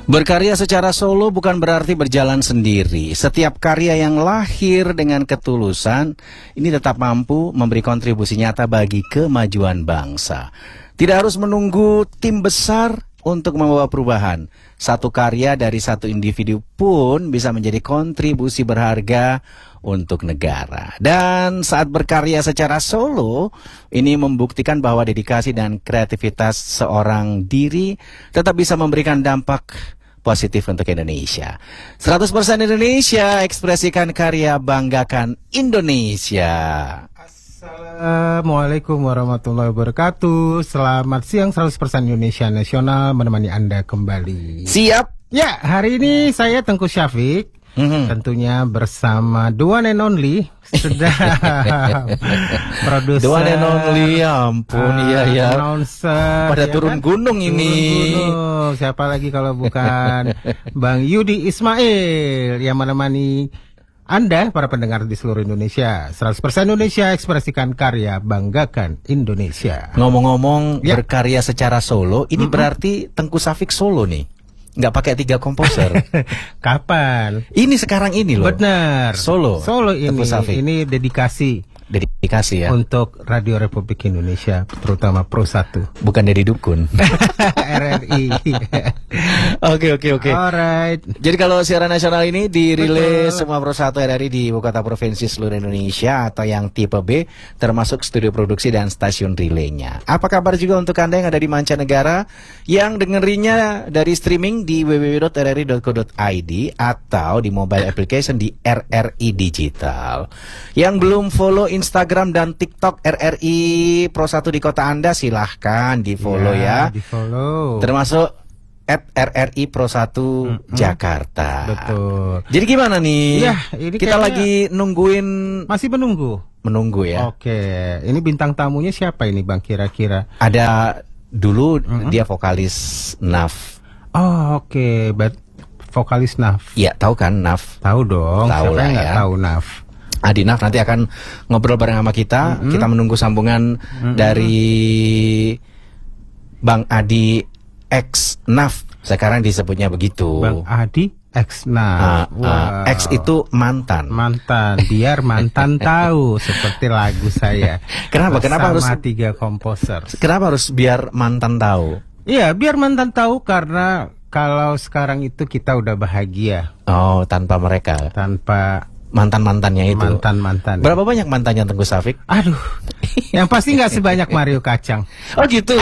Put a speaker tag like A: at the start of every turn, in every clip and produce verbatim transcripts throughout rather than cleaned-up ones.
A: Berkarya secara solo bukan berarti berjalan sendiri. Setiap karya yang lahir dengan ketulusan ini tetap mampu memberi kontribusi nyata bagi kemajuan bangsa. Tidak harus menunggu tim besar untuk membawa perubahan. Satu karya dari satu individu pun bisa menjadi kontribusi berharga untuk negara. Dan saat berkarya secara solo, ini membuktikan bahwa dedikasi dan kreativitas seorang diri tetap bisa memberikan dampak positif untuk Indonesia. seratus persen Indonesia, ekspresikan karya, banggakan Indonesia.
B: Assalamualaikum warahmatullahi wabarakatuh. Selamat siang, seratus persen Indonesia Nasional menemani Anda kembali.
A: Siap?
B: Ya, hari ini saya Tengku Syafiq. Mm-hmm. Tentunya bersama the one and only sedang produser,
A: the one and only, ya ampun, uh, iya ya.
B: Announcer,
A: pada
B: ya
A: turun
B: kan?
A: gunung ini.
B: Turun gunung. Siapa lagi kalau bukan Bang Yudi Ismail yang menemani Anda para pendengar di seluruh Indonesia. seratus persen Indonesia, ekspresikan karya, banggakan Indonesia.
A: Ngomong-ngomong
B: ya.
A: Berkarya secara solo, ini mm-hmm. berarti Tengku Syafiq solo nih. Nggak pakai tiga komposer.
B: Kapan?
A: Ini sekarang ini loh.
B: Benar.
A: Solo.
B: Solo ini. Ini dedikasi.
A: Dedikasi ya.
B: Untuk Radio Republik Indonesia, terutama Pro satu.
A: Bukan dari dukun.
B: R R I.
A: Oke oke oke.
B: Alright.
A: Jadi kalau siaran nasional ini dirilis semua Pro satu R R I di ibu kota provinsi seluruh Indonesia atau yang tipe B, termasuk studio produksi dan stasiun relaynya. Apa kabar juga untuk Anda yang ada di mancanegara yang dengerinnya dari streaming di w w w dot r r i dot co dot i d atau di mobile application di R R I Digital. Yang belum follow Instagram dan TikTok R R I Pro satu di kota Anda, silahkan di follow ya, ya.
B: Di follow.
A: Termasuk at R R I Pro satu mm-hmm. Jakarta.
B: Betul.
A: Jadi gimana nih?
B: Ya, ini
A: kita lagi nungguin.
B: Masih menunggu.
A: Menunggu ya.
B: Oke. Ini bintang tamunya siapa ini Bang kira-kira?
A: Ada dulu mm-hmm. dia vokalis N A F.
B: Oh, oke. Okay. But vokalis N A F.
A: Iya, tahu kan N A F?
B: Tahu dong.
A: Tahu lah ya.
B: Tahu N A F.
A: Adi N A F nanti akan ngobrol bareng sama kita. Mm-hmm. Kita menunggu sambungan mm-hmm. dari Bang Adi X N A F. Sekarang disebutnya begitu.
B: Bang Adi X N A F.
A: Uh, uh, wow. X itu mantan.
B: Mantan. Biar mantan tahu, seperti lagu saya.
A: Kenapa? Kenapa harus
B: tiga komposer?
A: Kenapa harus biar mantan tahu?
B: Iya, biar mantan tahu karena kalau sekarang itu kita udah bahagia.
A: Oh, tanpa mereka.
B: Tanpa
A: mantan-mantannya itu.
B: Mantan-mantan.
A: Berapa banyak mantannya Tengku Syafiq?
B: Aduh. Yang pasti nggak sebanyak Mario Kacang.
A: Oh gitu.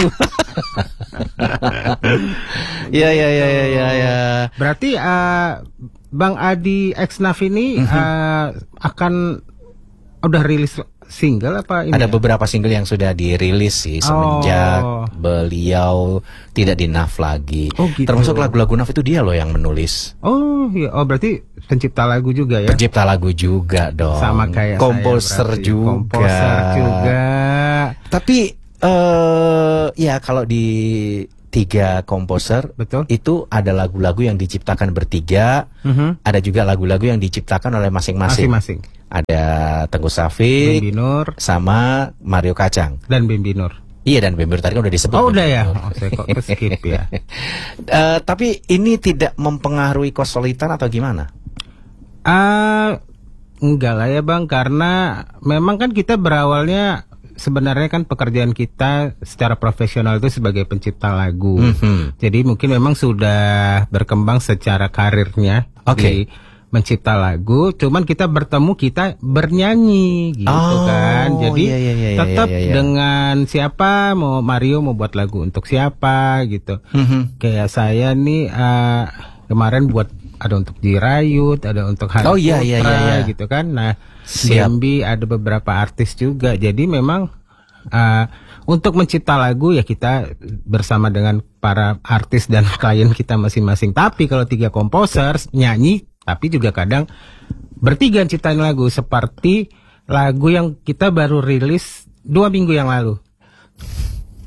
A: Ya ya ya ya ya ya.
B: Berarti uh, Bang Adi X N A F ini uh, uh, akan udah rilis single apa ini?
A: Ada
B: ya?
A: beberapa single yang sudah dirilis sih semenjak
B: oh.
A: beliau tidak di N A F lagi.
B: Oh, gitu.
A: Termasuk lagu-lagu N A F itu dia loh yang menulis.
B: Oh iya, oh berarti pencipta lagu juga ya?
A: Pencipta lagu juga dong.
B: Sama kayak
A: komposer
B: saya
A: juga.
B: Komposer juga.
A: Tapi uh, ya kalau di tiga komposer,
B: betul,
A: itu ada lagu-lagu yang diciptakan bertiga, uh-huh. ada juga lagu-lagu yang diciptakan oleh masing-masing.
B: Masing-masing.
A: Ada Tengku Syafiq,
B: Bimbi Nur,
A: sama Mario Kacang.
B: Dan Bimbi Nur.
A: Iya, dan Bimbi Nur tadi kan udah disebut.
B: Oh udah ya, oh, saya kok skip ya.
A: uh, tapi ini tidak mempengaruhi kesulitan atau gimana?
B: Uh, enggak lah ya Bang, karena memang kan kita berawalnya sebenarnya kan pekerjaan kita secara profesional itu sebagai pencipta lagu. Mm-hmm. Jadi mungkin memang sudah berkembang secara karirnya okay. di mencipta lagu. Cuman kita bertemu, kita bernyanyi gitu
A: oh,
B: kan. Jadi
A: iya, iya, iya,
B: tetap
A: iya, iya.
B: dengan siapa, mau Mario mau buat lagu untuk siapa gitu. Mm-hmm. Kayak saya nih uh, kemarin buat ada untuk Jirayut, ada untuk Hari
A: oh, iya, iya, iya, iya.
B: gitu kan. Nah Bimbi ada beberapa artis juga. Jadi memang uh, untuk mencipta lagu ya kita bersama dengan para artis dan klien kita masing-masing. Tapi kalau tiga komposer nyanyi, tapi juga kadang bertiga ciptain lagu. Seperti lagu yang kita baru rilis dua minggu yang lalu.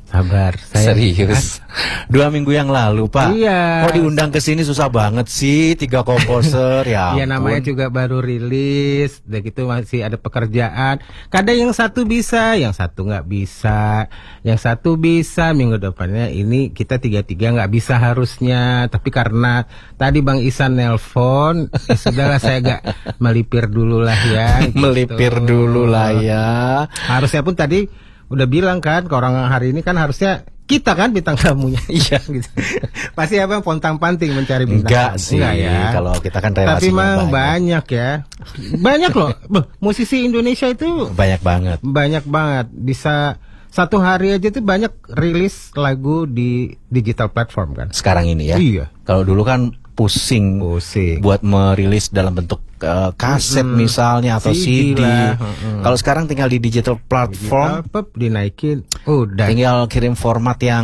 B: Sabar, saya
A: Serius. Dua minggu yang lalu, Pak.
B: Iya.
A: Kok diundang ke sini susah banget sih, tiga komposer ya.
B: Iya, namanya juga baru rilis, udah gitu masih ada pekerjaan. Kadang yang satu bisa, yang satu nggak bisa, yang satu bisa minggu depannya. Ini kita tiga-tiga nggak bisa harusnya, tapi karena tadi Bang Isan nelpon, ya sudahlah saya agak melipir dulu lah ya. Gitu.
A: Melipir dulu lah ya.
B: Harusnya pun tadi udah bilang kan ke orang hari ini kan harusnya kita kan bintang tamunya.
A: Iya
B: gitu. Pasti abang pontang-panting mencari bintang
A: Enggak
B: tamu.
A: sih,
B: Enggak ya.
A: kalau kita kan relasinya
B: Tapi memang
A: banyak.
B: banyak ya. Banyak loh. Beh, musisi Indonesia itu
A: Banyak banget.
B: banyak banget. Bisa satu hari aja tuh banyak rilis lagu di digital platform kan.
A: Sekarang ini ya.
B: Iya.
A: Kalau dulu kan pusing,
B: Pusing.
A: buat merilis dalam bentuk uh, kaset
B: Mm-mm.
A: misalnya atau C
B: C D
A: D.
B: lah, mm-mm.
A: Kalau sekarang tinggal di digital platform,
B: Digital, pep, dinaikin. Udah.
A: tinggal kirim format yang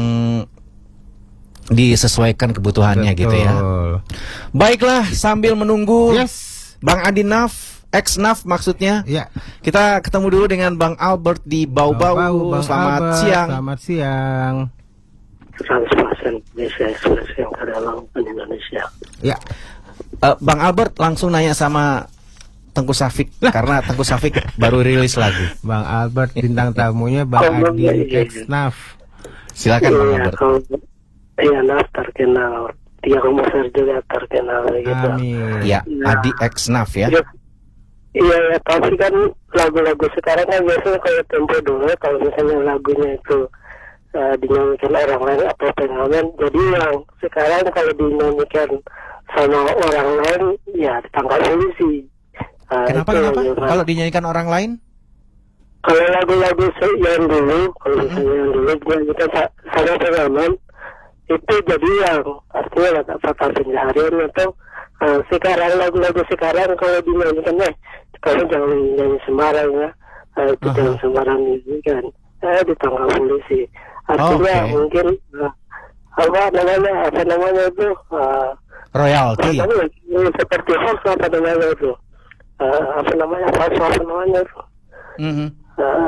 A: disesuaikan kebutuhannya gitu ya.
B: Betul.
A: Baiklah, sambil menunggu
B: Yes.
A: Bang Adi Naf, ex Naf maksudnya.
B: Ya.
A: Kita ketemu dulu dengan Bang Albert di Bau-Bau.
B: Bang
A: Selamat
B: Albert,
A: siang.
B: Selamat siang.
C: seratus persen bisa ekspresi yang terdalam Indonesia.
B: Ya.
A: Eh, Bang Albert langsung nanya sama Tengku Safik karena Tengku Safik baru rilis lagu.
B: Bang Albert bintang tamunya Bang
C: Oh,
B: Adi
C: iya, iya.
B: ex-Naf.
A: Silakan Bang
C: Iya,
A: Albert.
C: kalau iya Naf terkenal, dia komposer juga terkenal gitu.
B: Amin.
A: Ya, Adi ex Naf ya.
C: Iya, iya, ya, tapi kan lagu-lagu sekarang kan biasanya kayak tempo dulu, kalau misalnya lagunya itu uh, dinyanyikan orang lain atau pengamen, jadi yang sekarang kalau dinyanyikan sama orang lain, ya ditangkap polisi. Uh,
A: Kenapa
C: itu
A: kenapa?
C: yang-
A: Kalau dinyanyikan orang lain?
C: Kalau lagu-lagu se- yang dulu, kalau misalnya yang dulu dinyanyikan sa- sama pengamen, itu jadi yang artinya nggak fatal pencaharian atau uh, sekarang lagu-lagu sekarang kalau dinyanyikan, eh kalau jangan nyanyi sembarang ya, uh, itu
A: Aha.
C: jangan sembarang nyanyikan, eh ditangkap polisi. Artinya
A: Oke.
C: mungkin uh, apa namanya apa namanya itu uh,
A: Royalty.
C: apa namanya, seperti hoax apa namanya itu, uh, apa namanya false apa namanya itu.
A: Mhm.
C: Ah,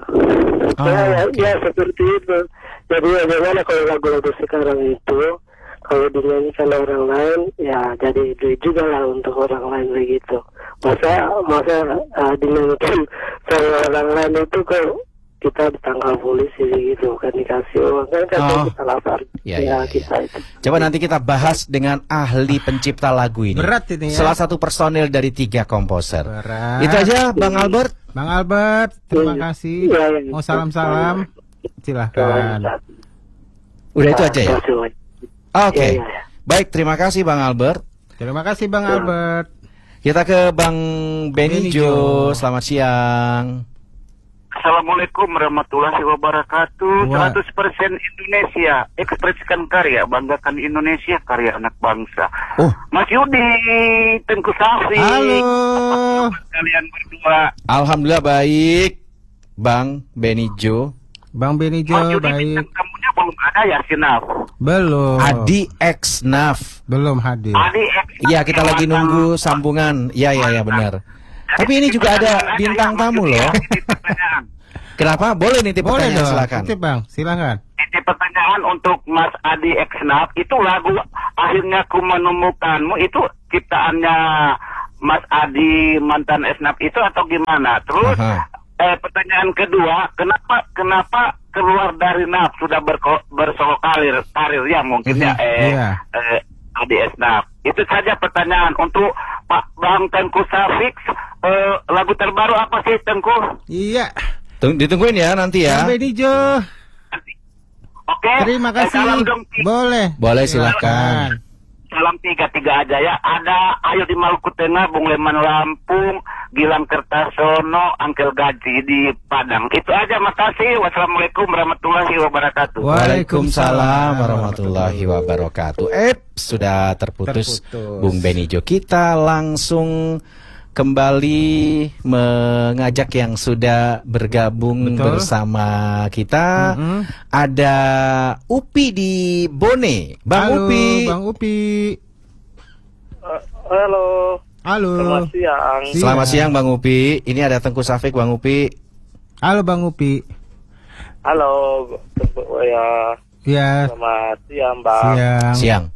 A: Oh,
C: ya, ya,
A: oke.
C: ya seperti itu. Jadi bagaimana kalau lagu-lagu sekarang itu kalau dinyanyikan orang lain, ya jadi duit juga lah untuk orang lain begitu. Masa masa uh, dinyanyikan sama orang lain itu kok kita ditangkap polisi begitu, bukan dikasih uang kan kan
A: Oh.
C: kita lapar.
A: Ya, ya, ya.
C: kita itu.
A: Coba nanti kita bahas dengan ahli pencipta lagu ini.
B: Berat ini ya.
A: Salah satu personil dari tiga komposer.
B: Berat.
A: Itu aja Bang Albert.
B: Bang Albert, terima
C: Iya.
B: kasih.
C: Iya, iya.
B: Mau salam-salam? Silahkan.
A: Udah itu aja ya.
C: Terima kasih.
A: Oke.
C: Iya, iya, iya.
A: Baik, terima kasih Bang Albert.
B: Terima kasih Bang Albert.
A: Kita ke Bang Benijo.
B: Benijo.
A: Selamat siang.
D: Assalamualaikum warahmatullahi wabarakatuh.
B: Wa-
D: seratus persen Indonesia, ekspresikan karya, banggakan Indonesia, karya anak bangsa.
A: Oh,
D: Mas Yudi, Tengku Safi.
B: Halo.
D: Apa kabar kalian berdua?
A: alhamdulillah baik. Bang Benijo.
B: Bang Benijo
D: Mas Yudi
B: baik.
D: bintang tamunya belum ada ya, Sinaf.
B: Belum.
A: Adi ex Naf.
B: Belum hadir.
D: Adi ex.
A: Iya, kita lagi nunggu sambungan. Iya, iya, iya benar. Tapi ini juga ada bintang tamu loh.
D: Pertanyaan.
A: Kenapa? Boleh nih titip
B: Boleh
A: pertanyaan,
B: dong.
A: silakan.
B: Titip Bang, silakan.
D: Ini pertanyaan untuk Mas Adi Eksnaf. Itu lagu Akhirnya Ku Menemukanmu itu ciptaannya Mas Adi mantan Eksnaf itu atau gimana? Terus
A: Aha.
D: eh, pertanyaan kedua, kenapa kenapa keluar dari Naf sudah berko, bersolo karir karir ya mungkin ya eh,
B: Iya.
D: eh, Adi Eksnaf. Itu saja pertanyaan untuk Pak Bang Tengku Safik. Eh, lagu terbaru apa sih Tengku?
B: Iya.
A: Tung- Ditungguin ya nanti ya.
B: Bang Benijo.
D: Oke.
B: Terima
D: Eh, salam
B: kasih.
D: dong.
B: Boleh.
A: Boleh, silakan.
D: Salam tiga-tiga aja ya. Ada Ayo di Maluku Tengah, Bung Leman Lampung, Gilang Kertasono, Angkel Gaji di Padang. Itu aja, makasih. Wassalamualaikum warahmatullahi wabarakatuh.
A: Waalaikumsalam warahmatullahi wabarakatuh. Eh, sudah terputus,
B: Terputus.
A: Bung Benijo. Kita langsung kembali mengajak yang sudah bergabung
B: Betul.
A: bersama kita.
B: Mm-mm.
A: Ada Upi di Bone. Bang
B: Halo,
A: Upi.
B: Bang Upi.
C: Halo.
B: Halo.
C: Selamat siang.
B: Siang.
A: Selamat siang Bang Upi. Ini ada Tengku Safik Bang Upi.
B: Halo Bang Upi.
E: Halo, ya.
B: Ya.
E: Selamat siang, Bang.
B: Siang.
A: Siang.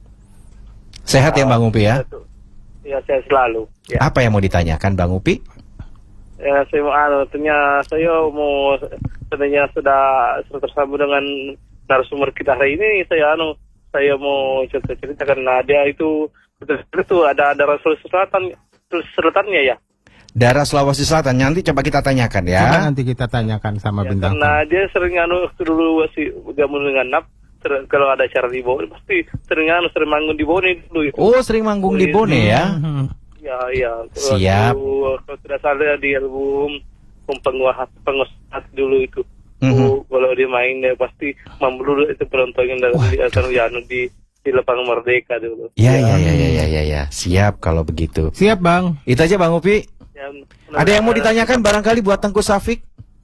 A: Sehat ya Bang Upi ya?
E: Ya, saya selalu. Ya.
A: Apa yang mau ditanyakan Bang Upi?
E: Ya, saya mau anu, ternyata saya mau sebenarnya sudah sudah tersambung dengan narasumber kita hari ini. Saya anu, saya mau cerita-cerita karena dia itu betul-betul itu ada ada Sulawesi Selatan, Selatannya ya.
A: Daerah Sulawesi Selatan, nanti coba kita tanyakan ya.
B: Coba nanti kita tanyakan sama
E: Ya,
B: bintang.
E: karena dia sering anu dulu masih gabung dengan N A P. Ter, kalau ada acara di Bone pasti sering anu sering manggung di Bone dulu itu.
A: Oh, sering manggung di Bone ya?
E: Ya, ya.
A: Siap.
E: Kalau tidak salah di album penguasa penguasa dulu itu.
A: Mm-hmm.
E: Oh, kalau dia main ya pasti membelur itu penontonnya dari di atas Yano di di lapangan Merdeka dulu.
A: Ya, ya, ya, ya, ya, ya, ya. Siap kalau begitu.
B: Siap Bang.
A: Itu aja Bang Upi.
E: Ya,
A: Ada yang mau ditanyakan barangkali buat Tengku Safik?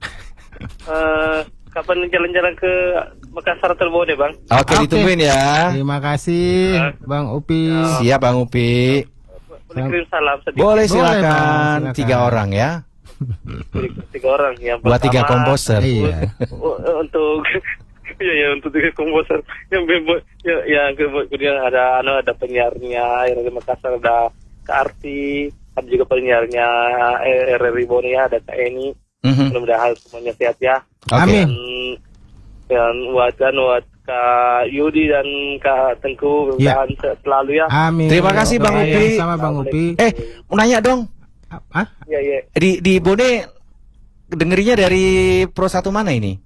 E: Uh, kapan jalan-jalan ke Makassar atau Bone, Bang?
A: Oke,
B: Oke.
A: ditungguin ya.
B: Terima kasih Bang Upi.
A: Siap Bang Upi.
E: Boleh kirim salam sedikit.
A: Boleh
B: Boleh,
A: silakan.
B: Bang, silakan.
A: Tiga orang ya.
E: Tiga orang yang
A: Buat tiga komposer.
B: Iya.
E: untuk ya ya untuk tiga komposer yang bebo ya yang kemudian ada anu ada penyiarnya yang dari Makassar ada Kak Arti, ada juga penyiarnya R R I Bone ya, ada Kak Eni.
A: Mhm.
E: Mudah-mudahan semuanya sehat ya.
B: Amin.
E: Dan, dan buat dan buat Kak Yudi dan Kak Tengku
B: Ya.
E: mudah-mudahan sehat selalu ya.
B: Amin.
A: Terima kasih, Bang
B: Doa
A: Upi.
B: yang sama Bang Upi.
A: Eh, mau nanya dong.
B: Ah?
E: Ya ya.
A: Di di Bone dengerinya dari Pro satu mana ini?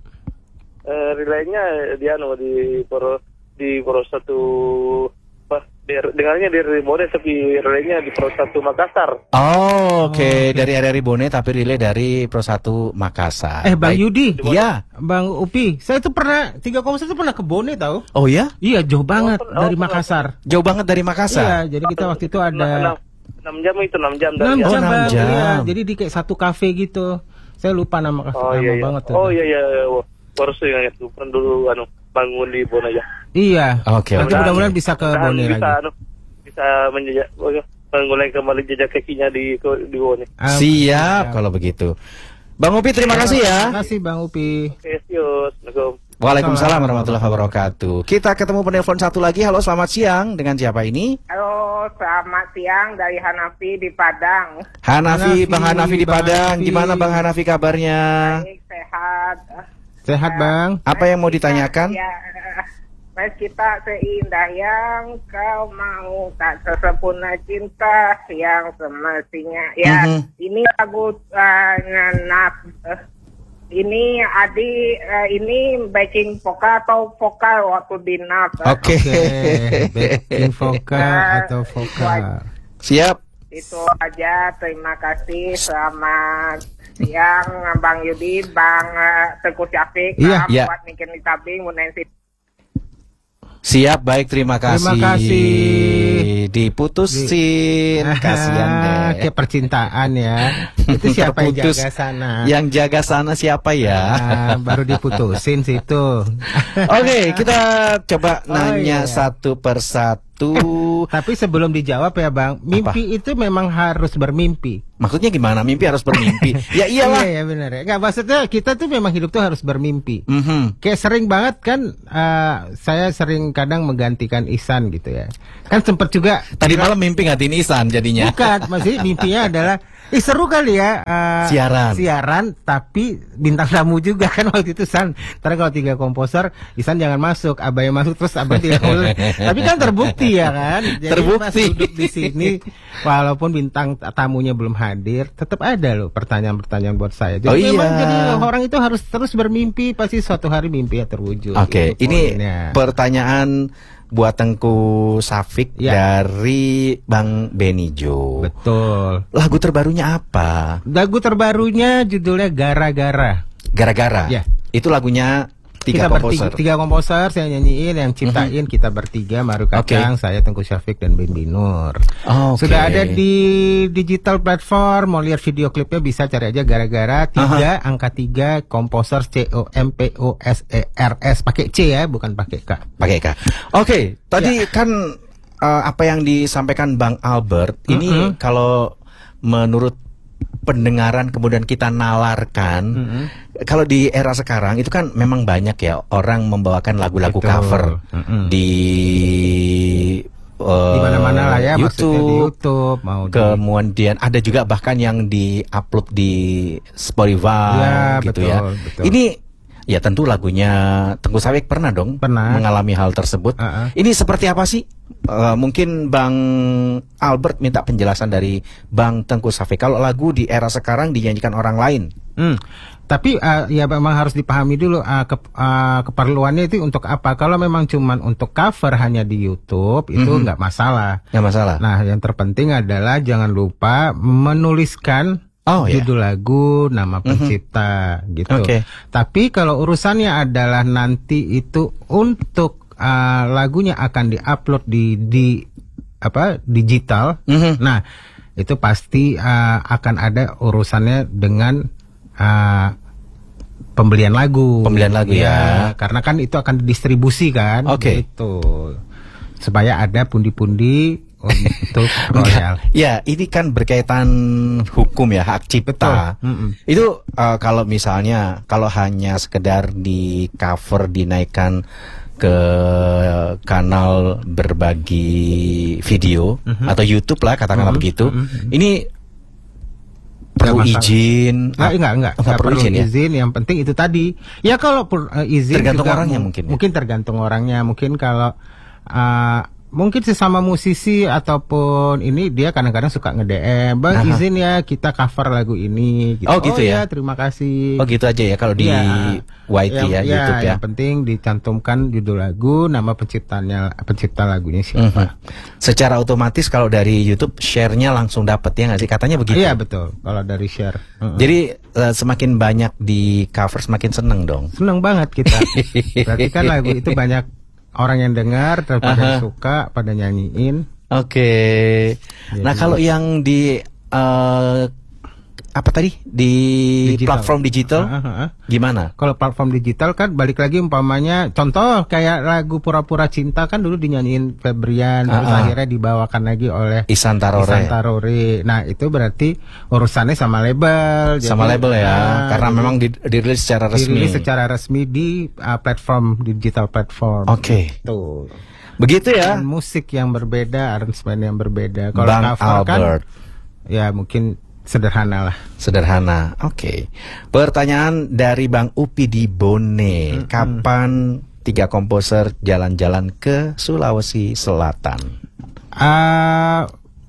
E: Eh, relaynya dia anu di Pro di Pro satu apa di- dengarnya di Bone tapi relaynya di Pro satu Makassar.
A: Oh, oke.
B: oke.
A: Dari R R I Bone tapi relay dari Pro satu Makassar.
B: Eh Bang
A: Baik.
B: Yudi.
A: Iya.
B: Bang Upi, saya tuh pernah tiga komposer itu pernah ke Bone tahu?
A: Oh ya?
B: Iya, jauh banget
E: Oh,
B: dari
E: oh,
B: Makassar.
A: Jauh banget dari Makassar.
B: Iya, jadi kita waktu itu
E: Enam-
B: ada
E: enam- enam jam itu enam jam dari
B: enam
A: Oh,
B: jam,
A: enam
B: Bang.
A: jam.
B: Iya, jadi di kayak satu kafe gitu. Saya lupa nama kafe
E: Oh
B: nama
E: iya iya.
B: banget tuh.
E: Oh iya iya. iya. Wah, baru saya ingat tuh pernah dulu anu bangun di Bone aja.
B: Iya.
A: Oke,
B: Nanti
A: oke.
B: mudah-mudahan bisa ke
E: Mudah-mudahan
B: Bone
E: bisa,
B: lagi.
E: Anu, bisa menjejak oh, ya, mengulangi kembali jejak kakinya di di Bone.
B: Ah,
A: Siap kalau begitu. Bang Upi terima kasih ya.
B: Terima kasih Bang Upi.
E: Oke, sius. Assalamualaikum.
A: Waalaikumsalam warahmatullahi wabarakatuh. Kita ketemu penelpon satu lagi. Halo, selamat siang. Dengan siapa ini?
F: Halo, selamat siang dari Hanafi di Padang.
A: Hanafi,
B: Hanafi,
A: Bang Hanafi di
B: Bang
A: Padang.
B: Hanafi.
A: Gimana Bang Hanafi kabarnya?
F: Baik, sehat.
B: Sehat Bang.
A: Apa yang mau ditanyakan?
F: Ya, mas kita seindah yang kau mau, tak sesempurna cinta yang semestinya. Ya,
A: Mhm.
F: ini lagu uh, ngenap. Uh, ini Adi, uh, ini backing vokal atau vokal waktu di N A P.
A: Oke.
B: Oke, backing vokal atau vokal.
A: Siap.
F: Itu aja, terima kasih. Selamat siang Bang Yudi, Bang uh, Tengku Syafiq,
B: Iya,
F: Maaf
A: iya.
F: buat Niken Nitabing, Bu Nancy.
A: Siap, baik, terima kasih.
B: Terima kasih.
A: Diputusin, kasihan deh.
B: Kayak percintaan ya. Itu siapa yang
A: Terputus.
B: jaga sana?
A: Yang jaga sana siapa ya?
B: Ah, baru diputusin situ.
A: Oke, kita coba
B: Oh,
A: nanya
B: iya.
A: satu persatu.
B: Tapi sebelum dijawab ya Bang, mimpi itu memang harus bermimpi.
A: Maksudnya gimana? Mimpi harus bermimpi. Ya iyalah.
B: Iya ya benar ya. Nggak, maksudnya kita tuh memang hidup tuh harus bermimpi.
A: Mhm.
B: Kayak sering banget kan, eh, saya sering kadang menggantikan Ihsan gitu ya. Kan sempet juga
A: Tadi malam mimpi ngatiin Ihsan jadinya.
B: bukan, maksudnya mimpinya adalah Ih seru kali ya uh,
A: Siaran.
B: Siaran tapi bintang tamu juga kan waktu itu San. Ntar kalau tiga komposer Ihsan jangan masuk, Abah yang masuk terus Abah tidak masuk. Tapi kan terbukti ya kan. Jadi
A: Terbukti.
B: pas duduk di sini walaupun bintang tamunya belum hadir, tetap ada loh pertanyaan-pertanyaan buat saya. Jadi
A: Oh,
B: memang
A: iya.
B: jadi orang itu harus terus bermimpi, pasti suatu hari mimpi ya terwujud.
A: Oke,
B: Itu
A: ini
B: poinnya.
A: pertanyaan buat Tengku Safik
B: Ya.
A: dari Bang Benijo.
B: Betul.
A: Lagu terbarunya apa?
B: Lagu terbarunya judulnya Gara-gara.
A: Gara-gara.
B: Ya.
A: Itu lagunya tiga
B: kita
A: komposer.
B: bertiga, tiga komposer saya nyanyiin, yang ciptain kita bertiga, Maru Kacang, saya Tengku Syafiq dan Ben Binur.
A: Oh, oke.
B: Sudah ada di digital platform, mau lihat video klipnya bisa cari aja Gara-gara tiga angka tiga komposer C O M P O S E R S pakai C ya, bukan pakai K.
A: Pakai K. Oke, tadi
B: Ya.
A: kan eh, apa yang disampaikan Bang Albert ini
B: Mm-mm.
A: kalau menurut pendengaran kemudian kita nalarkan. Mm-hmm. Kalau di era sekarang itu kan memang banyak ya orang membawakan lagu-lagu
B: Betul.
A: cover
B: Mm-hmm.
A: di uh,
B: di mana-mana lah ya,
A: YouTube,
B: maksudnya di YouTube mau di...
A: kemudian ada juga bahkan yang di-upload di Spotify
B: ya,
A: gitu
B: betul,
A: ya.
B: Betul.
A: Ini ya tentu lagunya Tengku Sawik pernah dong
B: Pernah.
A: mengalami hal tersebut.
B: Uh-uh.
A: Ini seperti apa sih? Uh, mungkin Bang Albert minta penjelasan dari Bang Tengku Sawik. Kalau lagu di era sekarang dinyanyikan orang lain.
B: Hmm. Tapi uh, ya memang harus dipahami dulu uh, ke, uh, keperluannya itu untuk apa. Kalau memang cuman untuk cover hanya di YouTube itu
A: Mm-hmm.
B: nggak masalah.
A: Nggak masalah.
B: Nah, yang terpenting adalah jangan lupa menuliskan
A: Oh,
B: judul
A: ya.
B: lagu, nama pencipta, mm-hmm. gitu.
A: Okay.
B: Tapi kalau urusannya adalah nanti itu untuk uh, lagunya akan diupload di di apa digital.
A: Mm-hmm.
B: Nah, itu pasti uh, akan ada urusannya dengan uh, pembelian lagu.
A: Pembelian lagu ya.
B: Karena kan itu akan didistribusi kan.
A: Oke.
B: Gitu. Supaya ada pundi-pundi untuk royal.
A: Ya, ini kan berkaitan hukum ya, hak cipta. Itu uh, kalau misalnya kalau hanya sekedar di cover dinaikkan ke kanal berbagi video mm-hmm. atau YouTube lah katakanlah mm-hmm. begitu. Mm-hmm. Ini perlu
B: masalah.
A: izin?
B: Nah, enggak, enggak, enggak perlu izin, izin ya? Yang penting itu tadi. Ya kalau uh, izin
A: tergantung
B: juga
A: orangnya mungkin. Ya?
B: Mungkin tergantung orangnya. Mungkin kalau uh, mungkin sesama musisi ataupun ini dia kadang-kadang suka nge-D M, "Bang, aha, izin ya kita cover lagu ini." Gitu.
A: Oh, gitu
B: oh,
A: ya.
B: ya. Terima kasih.
A: Oh, gitu aja ya kalau di
B: ya,
A: Y T
B: yang,
A: ya,
B: ya,
A: YouTube ya.
B: Yang penting dicantumkan judul lagu, nama penciptanya, pencipta lagunya siapa.
A: Mm-hmm. Secara otomatis kalau dari YouTube share-nya langsung dapat ya nggak sih? Katanya begitu.
B: Iya, betul. Kalau dari share. Uh-uh.
A: Jadi uh, semakin banyak di cover semakin seneng dong.
B: Seneng banget kita. Berarti kan lagu itu banyak orang yang dengar, pada suka, pada nyanyiin.
A: Oke. Okay. Nah, kalau yang di uh, apa tadi di digital. Platform digital, uh-huh. gimana?
B: Kalau platform digital kan balik lagi umpamanya, contoh kayak lagu Pura-Pura Cinta kan dulu dinyanyiin Febrian, uh-huh. terus akhirnya dibawakan lagi oleh
A: Ihsan Tarore.
B: Ihsan Tarore. Nah, itu berarti urusannya sama label.
A: Sama
B: jadi,
A: label ya, nah, karena jadi, memang dirilis secara resmi.
B: Dirilis secara resmi di uh, platform digital platform.
A: Oke. Okay.
B: Tuh.
A: Begitu ya.
B: Dan musik yang berbeda, aransemen yang berbeda. Kalau
A: Bang
B: cover
A: Albert.
B: kan, ya mungkin sederhana lah.
A: Sederhana, oke. Okay. Pertanyaan dari Bang Upi di Bone. Mm-hmm. Kapan tiga komposer jalan-jalan ke Sulawesi Selatan?
B: Uh,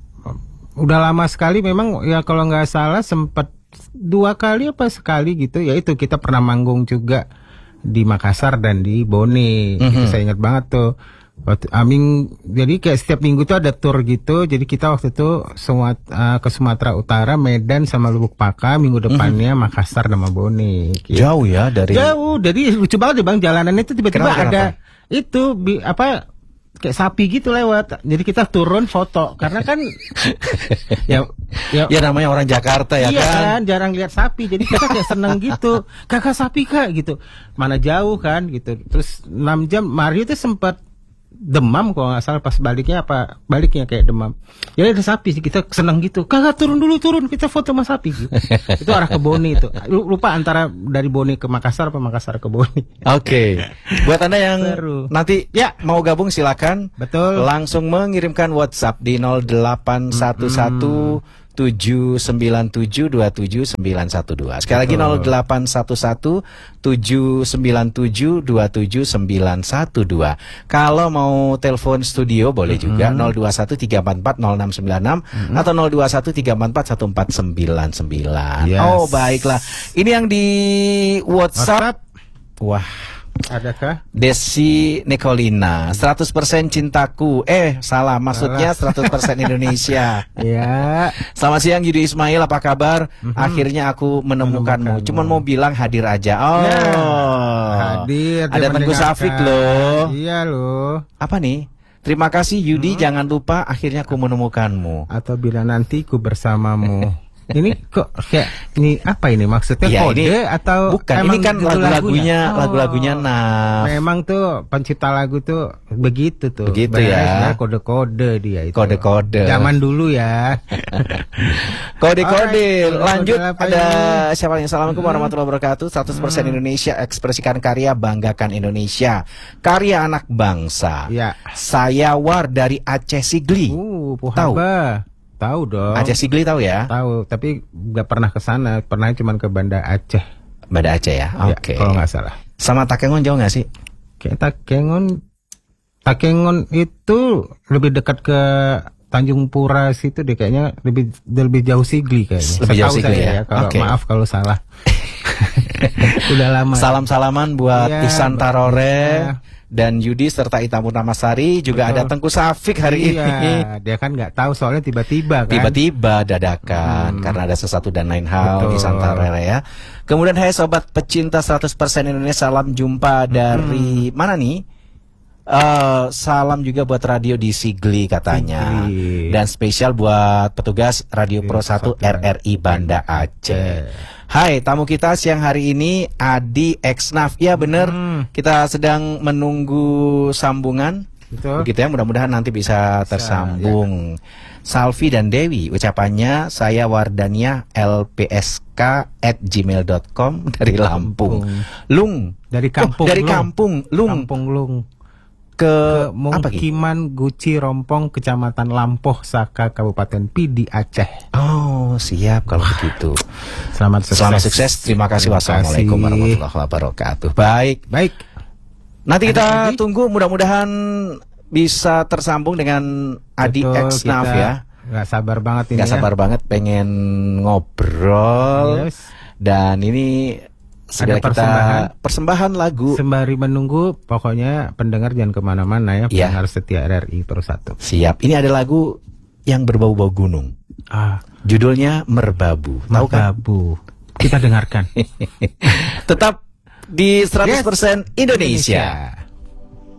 B: udah lama sekali memang ya, kalau nggak salah sempat dua kali apa sekali gitu. Ya itu kita pernah manggung juga di Makassar dan di Bone. Mm-hmm. Itu saya ingat banget tuh. Waktu, Amin, jadi kayak setiap minggu tuh ada tour gitu. Jadi kita waktu itu Sumat, uh, ke Sumatera Utara, Medan sama Lubuk Paka. Minggu depannya mm-hmm. Makassar sama Bone. Gitu.
A: Jauh ya dari.
B: Jauh. Jadi lucu banget deh Bang, jalanannya itu tiba-tiba
A: kenapa,
B: ada
A: kenapa?
B: itu bi, apa kayak sapi gitu lewat. Jadi kita turun foto karena kan ya, ya
A: ya namanya orang Jakarta ya,
B: iya
A: kan.
B: kan jarang lihat sapi. Jadi kita kayak seneng gitu. Kakak sapi Kak gitu. Mana jauh kan gitu. Terus enam jam Mario tuh sempat demam kalau nggak salah pas baliknya apa baliknya kayak demam. Ya ada sapi sih, kita senang gitu. Kakak turun dulu turun kita foto sama sapi gitu. Itu arah ke Bone itu. Lupa antara dari Bone ke Makassar apa Makassar ke Bone.
A: Oke. Okay. Buat Anda yang
B: Seru.
A: nanti ya mau gabung silakan.
B: Betul.
A: Langsung mengirimkan WhatsApp di nol delapan satu satu tujuh sembilan tujuh dua tujuh sembilan satu dua. Sekali lagi nol delapan satu satu tujuh sembilan tujuh dua tujuh sembilan satu dua. Kalau mau telepon studio boleh mm-hmm. juga nol dua satu tiga empat empat nol enam sembilan enam mm-hmm. atau nol dua satu tiga empat empat satu empat sembilan sembilan. Yes. Oh, baiklah. Ini yang di WhatsApp. WhatsApp. Wah.
B: Adakah?
A: Desi Nicolina, seratus persen cintaku. Eh, salah, maksudnya seratus persen Indonesia.
B: Ya.
A: Selamat siang Yudi Ismail, apa kabar? Mm-hmm. Akhirnya aku menemukanmu. Cuman mau bilang hadir aja. Oh.
B: Nah, hadir.
A: Ada Tengku Safik loh.
B: Iya loh.
A: Apa nih? Terima kasih Yudi, hmm. jangan lupa akhirnya aku menemukanmu.
B: Atau bila nanti ku bersamamu. Ini kok kayak ini apa ini maksudnya
A: Ya,
B: kode
A: ini,
B: atau
A: bukan,
B: emang
A: ini kan
B: judul
A: lagu-lagunya,
B: Oh,
A: lagu-lagunya Naf.
B: Memang tuh pencipta lagu tuh begitu tuh.
A: Begitu
B: Sebenarnya-
A: ya.
B: sebenarnya kode-kode dia itu.
A: Kode-kode.
B: Zaman dulu ya.
A: Kode-kode.
B: Alright,
A: Lanjut
B: kode apa
A: ada
B: ini?
A: siapa yang Assalamualaikum warahmatullahi wabarakatuh. seratus persen Indonesia, ekspresikan karya, banggakan Indonesia. Karya anak bangsa.
B: Ya.
A: Saya War dari Aceh Sigli.
B: Uh, Pohaba. Tahu dong.
A: Aceh Sigli tahu ya?
B: Tahu, tapi nggak pernah ke sana. Pernah cuma ke Banda Aceh.
A: Banda Aceh ya.
B: Ya,
A: Oke.
B: kalau nggak salah.
A: Sama Takengon jauh nggak sih?
B: Kayak Takengon, Takengon itu lebih dekat ke Tanjung Pura situ deh kayaknya lebih lebih jauh Sigli kayaknya.
A: Lebih jauh
B: Setahu
A: Sigli
B: saya
A: ya?
B: Kalau
A: Oke.
B: maaf kalau salah. Udah lama.
A: Salam-salaman buat
B: Iya,
A: Ihsan Tarore
B: iya.
A: dan Yudi serta Ita Purnamasari. Juga
B: Betul.
A: ada Tengku Safik hari
B: Iya,
A: ini.
B: dia kan nggak tahu soalnya tiba-tiba kan.
A: Tiba-tiba dadakan
B: Hmm.
A: karena ada sesuatu dan lain hal
B: Betul.
A: di Santarere ya. Kemudian hai sobat pecinta seratus persen Indonesia, salam jumpa dari mana nih? Eh, salam juga buat radio di Sigli katanya.
B: Sigli.
A: Dan spesial buat petugas Radio Pro satu R R I Banda Aceh. Hai, tamu kita siang hari ini Adi Exnaf. Ya bener,
B: Hmm.
A: kita sedang menunggu sambungan.
B: Betul.
A: Begitu ya, mudah-mudahan nanti bisa tersambung. Salvi dan Dewi, ucapannya saya Wardania L P S K at gmail dot com dari Lampung. Lung.
B: Dari kampung
A: Oh, dari
B: Lung.
A: kampung Lung
B: Kampung Lung.
A: ke,
B: Ke
A: apa gitu?
B: Mukiman Guci Rompong, Kecamatan Lampoh Saka, Kabupaten Pidi, Aceh.
A: Oh, siap kalau begitu.
B: Selamat sukses.
A: Selamat sukses. Terima kasih.
B: Terima
A: Wassalamualaikum
B: kasih.
A: warahmatullahi wabarakatuh. Baik.
B: Baik.
A: Nanti
B: Ada
A: kita
B: lagi?
A: tunggu, mudah-mudahan bisa tersambung dengan Adi
B: Betul,
A: Exnaf
B: kita
A: ya.
B: Nggak sabar banget ini.
A: Nggak sabar
B: ya.
A: banget pengen ngobrol.
B: Yes.
A: Dan ini segera kita
B: persembahan.
A: persembahan lagu.
B: Sembari menunggu, pokoknya pendengar jangan kemana-mana ya.
A: Iya.
B: Pendengar setia R R I Pro satu.
A: Siap. Ini ada lagu yang berbau-bau gunung.
B: Ah,
A: Judulnya Merbabu. Tahu kan?
B: Merbabu. Kita dengarkan.
A: Tetap di seratus persen
B: Yes.
A: Indonesia.
B: Indonesia.